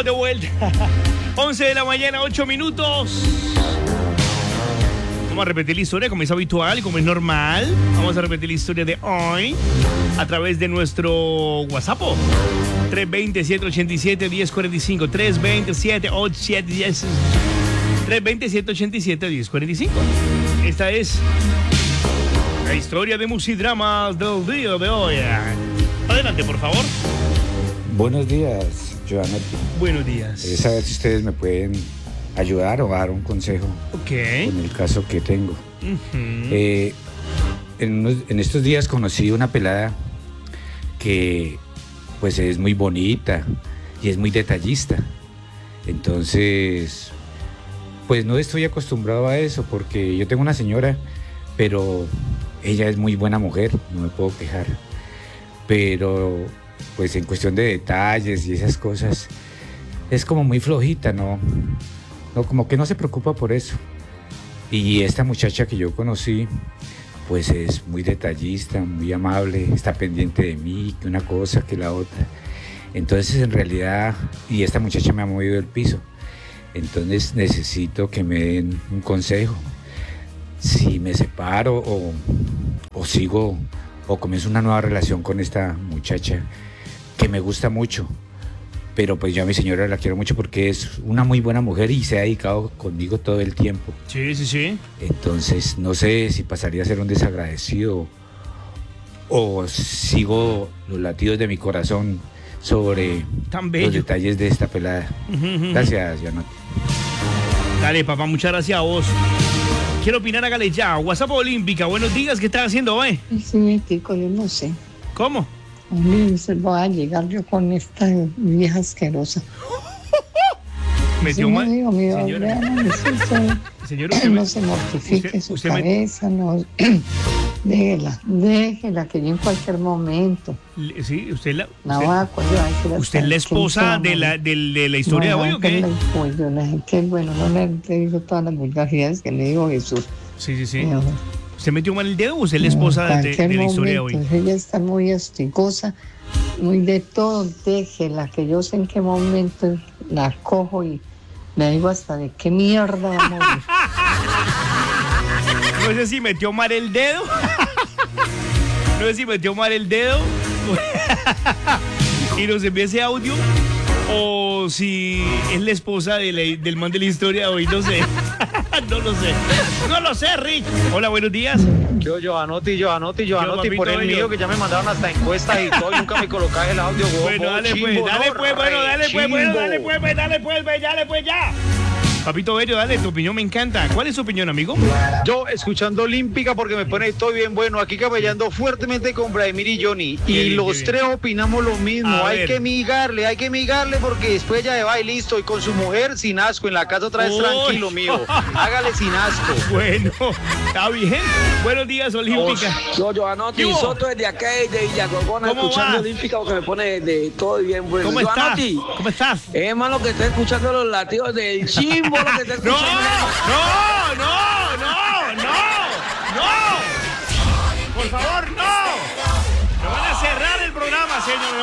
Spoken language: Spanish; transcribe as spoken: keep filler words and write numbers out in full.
estamos de vuelta. once de la mañana, ocho minutos. Vamos a repetir la historia como es habitual, como es normal. Vamos a repetir la historia de hoy a través de nuestro WhatsApp. tres dos cero, siete ocho siete, uno cero cuatro cinco. tres dos cero, siete ocho siete, uno cero tres dos cero, siete ocho siete, uno cero cuatro cinco. Esta es la historia de Musidramas del día de hoy. Adelante, por favor. Buenos días, Joana. Buenos días. Es saber si ustedes me pueden ayudar o dar un consejo Ok. en el caso que tengo. Uh-huh. Eh, en, unos, en estos días conocí una pelada que pues es muy bonita y es muy detallista. Entonces, pues no estoy acostumbrado a eso porque yo tengo una señora, pero ella es muy buena mujer, no me puedo quejar. Pero pues en cuestión de detalles y esas cosas, es como muy flojita, ¿no? No, como que no se preocupa por eso. Y esta muchacha que yo conocí, pues es muy detallista, muy amable, está pendiente de mí, que una cosa, que la otra. Entonces, en realidad, y esta muchacha me ha movido el piso. Entonces, necesito que me den un consejo. Si me separo o, o sigo, o comienzo una nueva relación con esta muchacha, que me gusta mucho. Pero pues yo a mi señora la quiero mucho porque es una muy buena mujer y se ha dedicado conmigo todo el tiempo. Sí, sí, sí. Entonces no sé si pasaría a ser un desagradecido o sigo los latidos de mi corazón sobre Tan bello. los detalles de esta pelada. Uh-huh. Gracias, Janot. Dale, papá, muchas gracias a vos. Quiero opinar, hágale ya. WhatsApp Olímpica, buenos días, ¿qué estás haciendo hoy? Sí, mi tico, yo no sé. ¿Cómo? A mí se voy a llegar yo con esta vieja asquerosa. Metió Sí, mal. me digo, mi Señora, Adriana, mi Suso, señora, usted no me- se mortifique usted- su usted me- cabeza, no. Déjela, déjela, que yo en cualquier momento. le- sí, usted la, La usted, voy a coger, a decir usted es la esposa de la, de, de la historia de hoy, ¿o qué? Pues yo la gente, bueno, no le te digo todas las vulgaridades que le digo a Jesús. Sí, sí, sí. Mi amor. ¿Usted metió mal el dedo o usted es la esposa En de, de cualquier la historia de hoy? momento, ella está muy hostigosa, muy de todo, déjela, que yo sé en qué momento la cojo y le digo hasta de qué mierda va a morir. No sé si metió mal el dedo. No sé si metió mal el dedo. Y nos envía ese audio. O si es la esposa de la- del man de la historia de hoy. No sé. No lo sé. No lo sé, Rich. Hola, buenos días. Yo, Joanotti, Joanotti, Joanotti, papito por el bello. mío, que ya me mandaron hasta encuestas y todo, y nunca me colocás el audio, huevón. Bueno, dale pues, Chimbo, dale no, pues, bueno, re dale pues, bueno, chimbo. dale pues, pues, dale pues, pues, dale pues, ya. Papito Bello, dale, tu opinión me encanta. ¿Cuál es su opinión, amigo? Yo escuchando Olímpica porque me pone todo bien bueno, aquí cabellando fuertemente con Vladimir y Johnny. Qué Y bien, los qué bien. tres opinamos lo mismo, A hay ver. que migarle, hay que migarle porque después ya de va y listo. Y con su mujer sin asco, en la casa otra vez Uy. tranquilo, mío. Hágale sin asco. Bueno, está bien. Buenos días, Olímpica. Yo, Joanotti, ¿Qué hubo? Soto desde acá, de Villagogona, ¿Cómo escuchando vas? Olímpica porque me pone de todo bien bueno. ¿Cómo estás? Joanotti, ¿Cómo estás? es malo que esté escuchando los latidos del chimbo, lo que está No, escuchando. no, no, no, no, no. Por favor, no. Me van a cerrar el programa, señor.